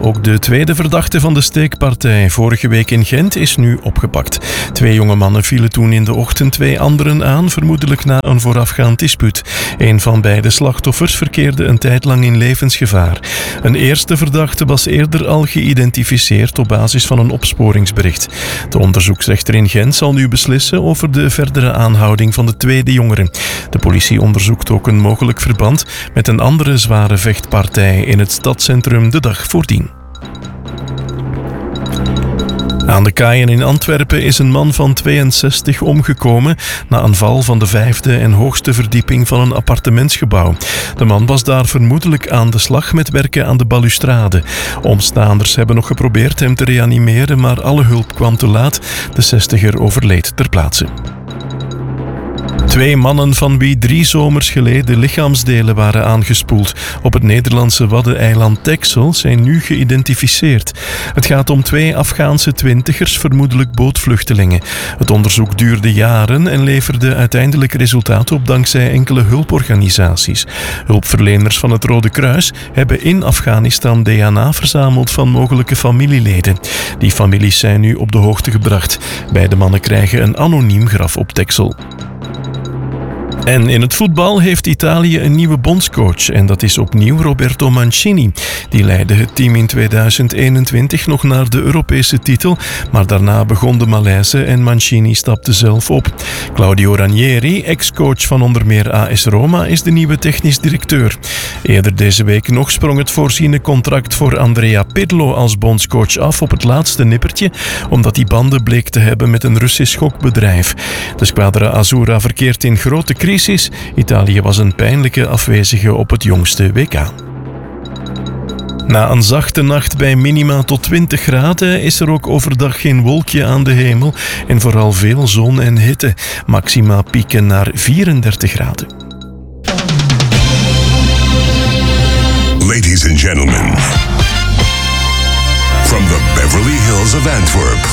Ook de tweede verdachte van de steekpartij vorige week in Gent is nu opgepakt. 2 jonge mannen vielen toen in de ochtend 2 anderen aan, vermoedelijk na een voorafgaand dispuut. Een van beide slachtoffers verkeerde een tijd lang in levensgevaar. Een eerste verdachte was eerder al geïdentificeerd op basis van een opsporingsbericht. De onderzoeksrechter in Gent zal nu beslissen over de verdere aanhouding van de tweede jongere. De politie onderzoekt ook een mogelijk verband met een andere zware vechtpartij in het stadscentrum de dag voordien. Aan de kaaien in Antwerpen is een man van 62 omgekomen na een val van de 5e en hoogste verdieping van een appartementsgebouw. De man was daar vermoedelijk aan de slag met werken aan de balustrade. Omstaanders hebben nog geprobeerd hem te reanimeren, maar alle hulp kwam te laat. De 60er overleed ter plaatse. 2 mannen van wie 3 zomers geleden lichaamsdelen waren aangespoeld op het Nederlandse waddeneiland Texel zijn nu geïdentificeerd. Het gaat om 2 Afghaanse 20ers, vermoedelijk bootvluchtelingen. Het onderzoek duurde jaren en leverde uiteindelijk resultaat op dankzij enkele hulporganisaties. Hulpverleners van het Rode Kruis hebben in Afghanistan DNA verzameld van mogelijke familieleden. Die families zijn nu op de hoogte gebracht. Beide mannen krijgen een anoniem graf op Texel. En in het voetbal heeft Italië een nieuwe bondscoach en dat is opnieuw Roberto Mancini. Die leidde het team in 2021 nog naar de Europese titel, maar daarna begon de malaise en Mancini stapte zelf op. Claudio Ranieri, ex-coach van onder meer AS Roma, is de nieuwe technisch directeur. Eerder deze week nog sprong het voorziene contract voor Andrea Pirlo als bondscoach af op het laatste nippertje, omdat hij banden bleek te hebben met een Russisch gokbedrijf. De Squadra Azzurra verkeert in grote crisis. Italië was een pijnlijke afwezige op het jongste WK. Na een zachte nacht bij minima tot 20 graden is er ook overdag geen wolkje aan de hemel en vooral veel zon en hitte. Maxima pieken naar 34 graden. Ladies and gentlemen, from the Beverly Hills of Antwerp,